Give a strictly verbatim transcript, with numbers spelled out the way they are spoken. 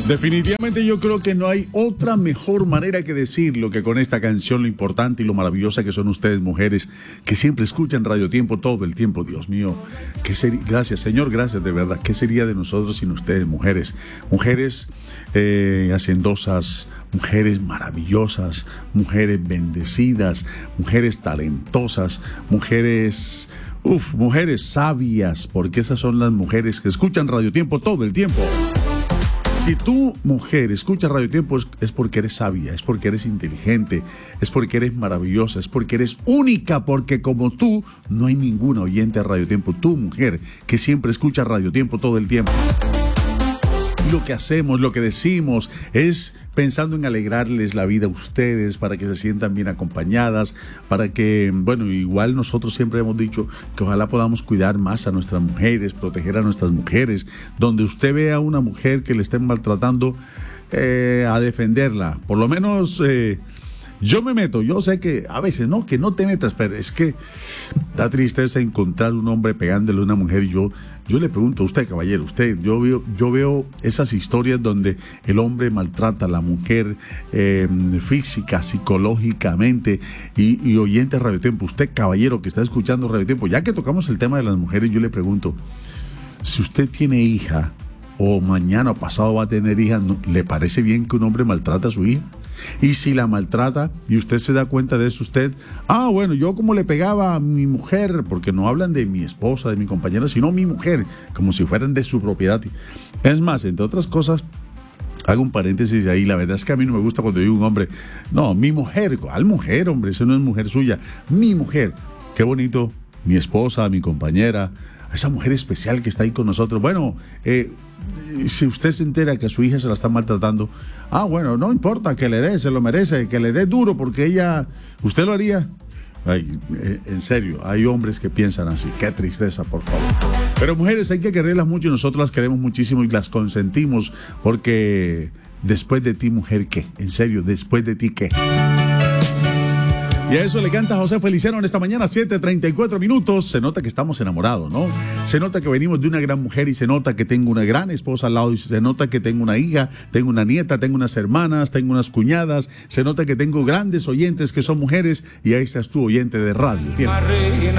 Definitivamente yo creo que no hay otra mejor manera que decirlo que con esta canción, lo importante y lo maravillosa que son ustedes, mujeres, que siempre escuchan Radio Tiempo todo el tiempo. Dios mío, ¿qué sería? Gracias, Señor, gracias de verdad. ¿Qué sería de nosotros sin ustedes, mujeres? Mujeres eh, hacendosas, mujeres maravillosas, mujeres bendecidas, mujeres talentosas, mujeres... Uf, mujeres sabias, porque esas son las mujeres que escuchan Radio Tiempo todo el tiempo. Si tú, mujer, escuchas Radio Tiempo es, es porque eres sabia, es porque eres inteligente, es porque eres maravillosa, es porque eres única, porque como tú no hay ninguna oyente de Radio Tiempo. Tú, mujer, que siempre escucha Radio Tiempo todo el tiempo. Lo que hacemos, lo que decimos es pensando en alegrarles la vida a ustedes, para que se sientan bien acompañadas, para que, bueno, igual nosotros siempre hemos dicho que ojalá podamos cuidar más a nuestras mujeres, proteger a nuestras mujeres. Donde usted vea a una mujer que le estén maltratando, eh, a defenderla. Por lo menos eh, yo me meto, yo sé que a veces, no, que no te metas, pero es que da tristeza encontrar un hombre pegándole a una mujer. Y yo, yo le pregunto a usted, caballero, usted, yo veo, yo veo esas historias donde el hombre maltrata a la mujer eh, física, psicológicamente, y, y oyente de Radio Tiempo, usted, caballero, que está escuchando Radio Tiempo, ya que tocamos el tema de las mujeres, yo le pregunto, si usted tiene hija, o mañana o pasado va a tener hija, ¿le parece bien que un hombre maltrata a su hija? Y si la maltrata y usted se da cuenta de eso, usted, ah, bueno, yo como le pegaba a mi mujer, porque no hablan de mi esposa, de mi compañera, sino mi mujer, como si fueran de su propiedad. Es más, entre otras cosas, hago un paréntesis ahí, la verdad es que a mí no me gusta cuando digo un hombre, no, mi mujer, ¿cuál mujer, hombre? Eso no es mujer suya, mi mujer, qué bonito, mi esposa, mi compañera, esa mujer especial que está ahí con nosotros. Bueno, eh, si usted se entera que a su hija se la está maltratando, ah, bueno, no importa, que le dé, se lo merece, que le dé duro, porque ella, ¿usted lo haría? Ay, eh, en serio, hay hombres que piensan así, qué tristeza, por favor. Pero mujeres, hay que quererlas mucho y nosotros las queremos muchísimo y las consentimos, porque después de ti, mujer, ¿qué? En serio, después de ti, ¿qué? Y a eso le canta José Feliciano en esta mañana, siete treinta y cuatro minutos. Se nota que estamos enamorados, ¿no? Se nota que venimos de una gran mujer y se nota que tengo una gran esposa al lado y se nota que tengo una hija, tengo una nieta, tengo unas hermanas, tengo unas cuñadas. Se nota que tengo grandes oyentes que son mujeres y ahí estás tú, oyente de Radio Tiempo.